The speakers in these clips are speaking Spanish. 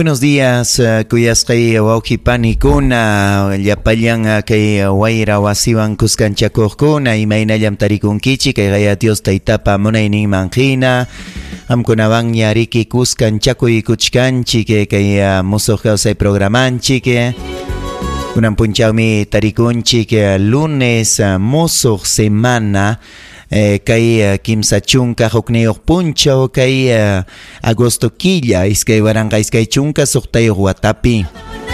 Buenos días, kuyasqay wawqipanikuna, llapallan kay wayra wasiwan kuskanchakuqkuna, imaynallam tarikunkichik, kay gaya Dios taytapa munayninmanhina, amkunawan ñariki kuskanchakuy kuchkanchik, kay musuq kawsay programanchik, kunan punchawmi tarikunchik lunes musuq semana, kay kimsa chunka hukniyuq punchaw kay agosto killa iskay waranqa iskay chunka suqtayuq watapi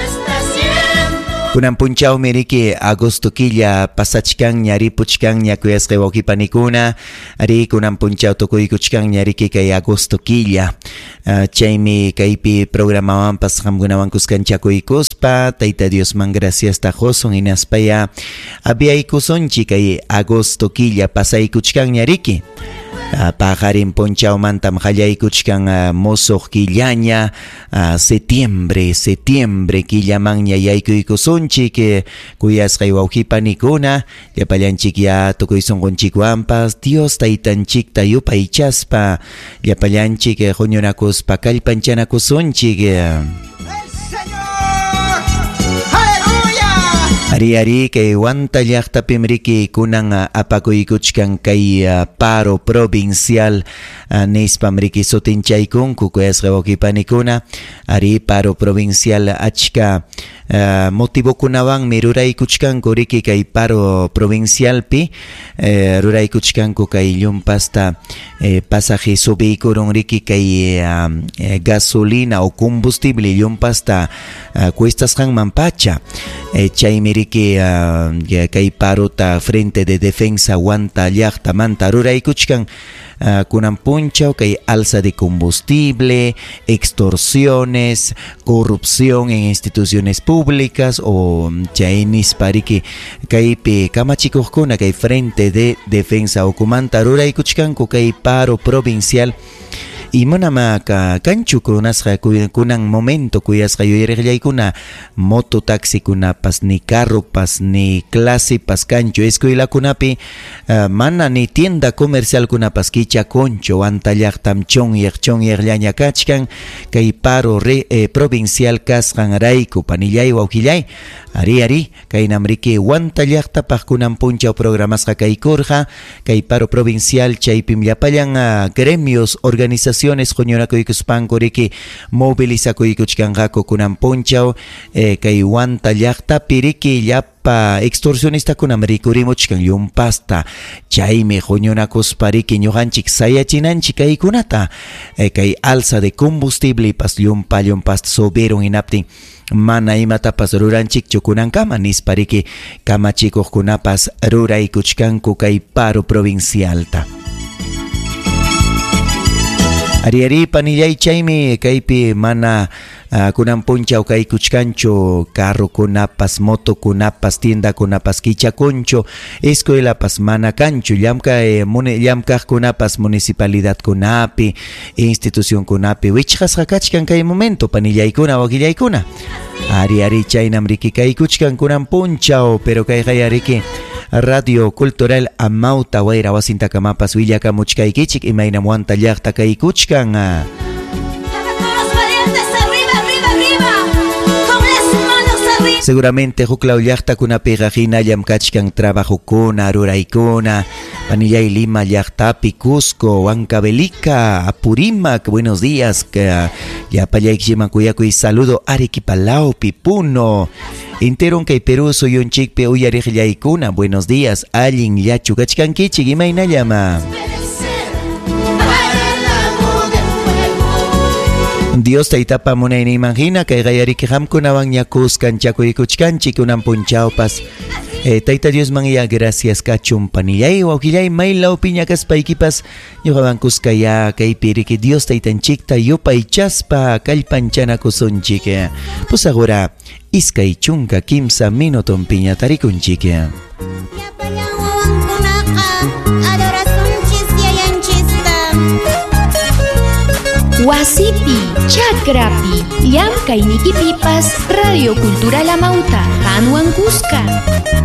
kunan punchaw miriki agosto killa pasachkan ñari puchkan ñakuyasqay wawqipanikuna ari kunan punchaw tukuykuchkan ñariki kay agosto killa chaymi kaypi programawanpas qamkunawan kuskanchakuykuspa tayta Diosman gracias tajosun hinaspaya abiaykusunchik kay agosto killa pasaykuchkan ñariki pajarin punchawmantam qallaykuchkan musuq killaña septiembre killamanña yaykuykusunchik kuyasqay wawqipanikuna llapallanchik ya tukuysunqunchikwanpas Dios taytanchikta yupaychaspa llapallanchik huñunakuspa kallpanchanakusunchik Ari kay wanta llaqtapim riki kunan apakuykuchkan kay paro provincial nispam riki sutinchaykunku kuyasqa wawqipanikuna ari paro provincial achka motivokunawanmi ruraykuchkanku riki kay paro provincialpi ruraykuchkanku kay llumpasta pasaje subikurun riki kay gasolina o combustible llumpasta cuestasqanman pacha chaymi riki kay parota frente de defensa wanta llaqtamanta ruraykuchkan kunan punchaw kay alza de combustible, extorsiones, corrupción en instituciones públicas o chaynispa riki kaypi kamachikuqkuna kay frente de defensa okumanta ruraykuchkanku kay paro provincial y manama kanchu kunasqa kunan momento kuyasqa yuyariqllaykuna moto taxi kunapas ni carro pas ni clase pas kanchu escuelakunapi mana ni tienda comercial kunapas kichakoncho anta llaqtam chonyaqllaña kachkan kay paro provincial kasqan rayku panillay wawqillay ari kaynam riki wanta llaqtapaq kunan punchaw programasqa kaykurqa kay paro provincial chaypim llapallan gremios organizaciones huñunakuykuspanku riki movilizakuykuchkanqaku kunan punchaw kay wanta llaqtapi riki llapa extorsionistakuna rikurimuchkan llumpasta chaymi huñunakuspa riki ñuqanchik sayachinanchik kaykunata kay alza de combustible pas llumpasta subieron hinaptin mana imatapas ruranchikchu kunankama nispa riki kamachikuqkunapas ruraykuchkanku kay paro provincialta ari panillay chaymi kaypi mana kunan punchaw kay kuchkancho carro kunapas moto kunapas tienda kunapas kichakuncho escuelapas mana kancho llamkaq kunapas municipalidad kunapi institución kunapi wichqasqa kachkan kay momento panillaykuna waqillaykuna ari chaynam riki kay kuchkan kunan punchaw pero kay riki Radio Cultural Amauta wayra wasintakamanpas willakamuchkaykichik imaynam wanta llaqta kay kuchkan seguramente huklaw llaqtakunapiqa hinallam kachkan trabajukuna ruraykuna panillay Lima llaqtapi Cusco Huancavelica Apurímac buenos días llapallaykiman kuyakuy saludo Arequipalawpi Puno Interon kay Perú suyunchikpi uyariqllaykuna buenos días allin llachu kachkankichik imaynallama Dios taytapa munayninmanhina kay qayariki qamkunawan ñakuskanchakuykuchkanchik kunan punchawpas tayta Diosman ya gracias kachun panillay wawqillay maylawpi ñakaspaykipas ñuqawan kuskaya kaypi riki Dios taytanchikta yupaychaspa kallpanchanakusunchik pues agora iskay chunka kimsa minutonpi ñatarikunchik Wasipi, chakrapi, llamkaynikipipas Radio Cultural Amauta, Hanwan Cusca.